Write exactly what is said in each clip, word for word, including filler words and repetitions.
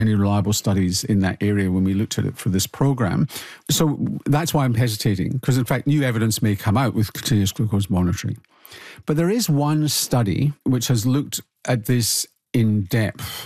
any reliable studies in that area when we looked at it for this program. So that's why I'm hesitating, because in fact new evidence may come out with continuous glucose monitoring. But there is one study which has looked at this in depth,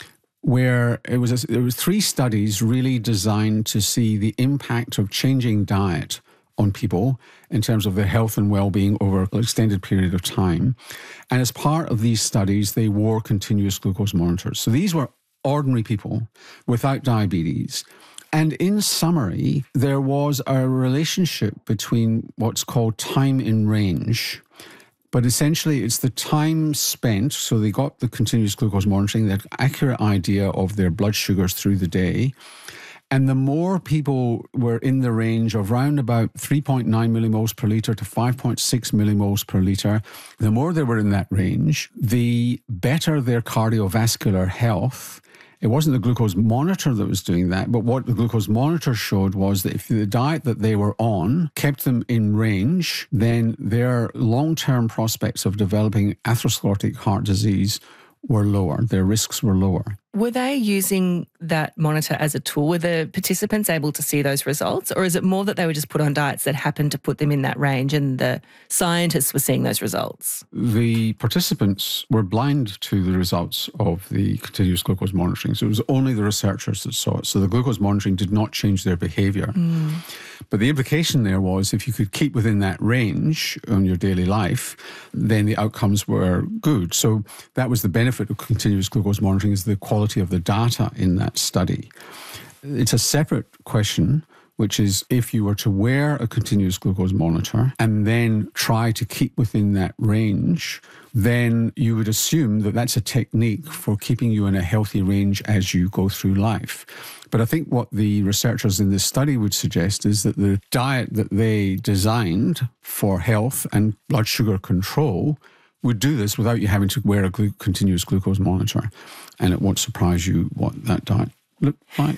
where it was a, there was three studies really designed to see the impact of changing diet on people in terms of their health and well-being over an extended period of time. And as part of these studies, they wore continuous glucose monitors. So these were ordinary people without diabetes. And in summary, there was a relationship between what's called time in range. But essentially, it's the time spent, so they got the continuous glucose monitoring, that accurate idea of their blood sugars through the day. And the more people were in the range of around about three point nine millimoles per litre to five point six millimoles per litre, the more they were in that range, the better their cardiovascular health. It wasn't the glucose monitor that was doing that, but what the glucose monitor showed was that if the diet that they were on kept them in range, then their long-term prospects of developing atherosclerotic heart disease were lower. Their risks were lower. Were they using that monitor as a tool? Were the participants able to see those results? Or is it more that they were just put on diets that happened to put them in that range and the scientists were seeing those results? The participants were blind to the results of the continuous glucose monitoring. So it was only the researchers that saw it. So the glucose monitoring did not change their behaviour. Mm. But the implication there was if you could keep within that range on your daily life, then the outcomes were good. So that was the benefit of continuous glucose monitoring, is the quality of the data in that study. It's a separate question, which is if you were to wear a continuous glucose monitor and then try to keep within that range, then you would assume that that's a technique for keeping you in a healthy range as you go through life. But I think what the researchers in this study would suggest is that the diet that they designed for health and blood sugar control would do this without you having to wear a glu- continuous glucose monitor. And it won't surprise you what that diet looked like.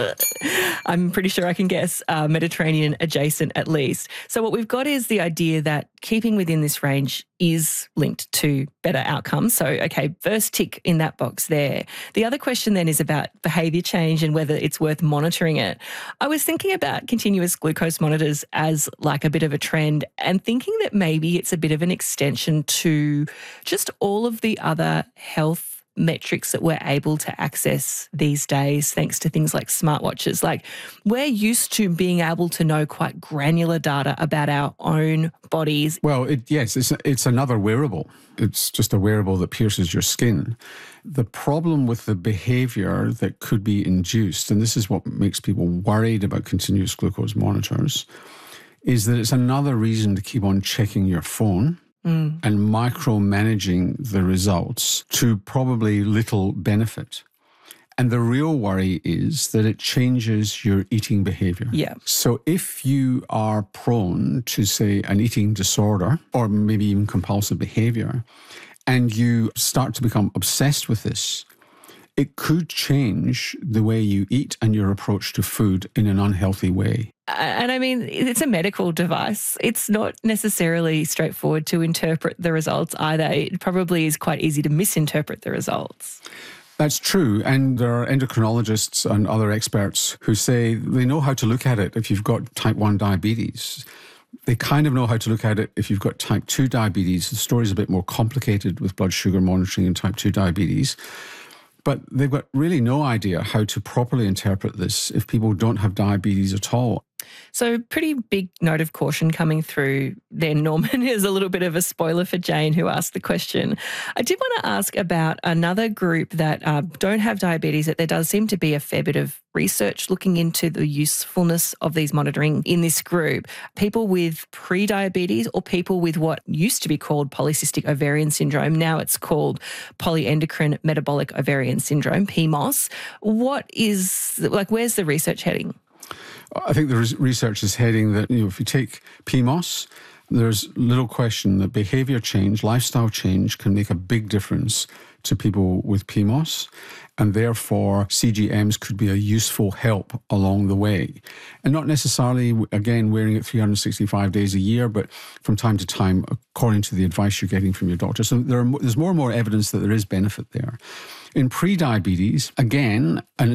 I'm pretty sure I can guess uh, Mediterranean adjacent at least. So what we've got is the idea that keeping within this range is linked to better outcomes. So, okay, first tick in that box there. The other question then is about behaviour change and whether it's worth monitoring it. I was thinking about continuous glucose monitors as like a bit of a trend and thinking that maybe it's a bit of an extension to just all of the other health metrics that we're able to access these days thanks to things like smartwatches. Like, we're used to being able to know quite granular data about our own bodies. Well, it, yes, it's, it's another wearable. It's just a wearable that pierces your skin. The problem with the behaviour that could be induced, and this is what makes people worried about continuous glucose monitors, is that it's another reason to keep on checking your phone Mm. and micromanaging the results to probably little benefit. And the real worry is that it changes your eating behaviour. Yeah. So if you are prone to, say, an eating disorder or maybe even compulsive behaviour, and you start to become obsessed with this, it could change the way you eat and your approach to food in an unhealthy way. And I mean, it's a medical device. It's not necessarily straightforward to interpret the results either. It probably is quite easy to misinterpret the results. That's true. And there are endocrinologists and other experts who say they know how to look at it if you've got type one diabetes. They kind of know how to look at it if you've got type two diabetes. The story's a bit more complicated with blood sugar monitoring in type two diabetes. But they've got really no idea how to properly interpret this if people don't have diabetes at all. So pretty big note of caution coming through there, Norman. Is a little bit of a spoiler for Jane, who asked the question. I did want to ask about another group that uh, don't have diabetes, that there does seem to be a fair bit of research looking into the usefulness of these monitoring in this group. People with pre-diabetes or people with what used to be called polycystic ovarian syndrome. Now it's called polyendocrine metabolic ovarian syndrome, P M O S. What is, like, where's the research heading? I think the research is heading that, you know, if you take P M O S, there's little question that behaviour change, lifestyle change can make a big difference to people with P M O S, and therefore C G Ms could be a useful help along the way. And not necessarily, again, wearing it three hundred sixty-five days a year, but from time to time, according to the advice you're getting from your doctor. So there are, there's more and more evidence that there is benefit there. In pre-diabetes, again, and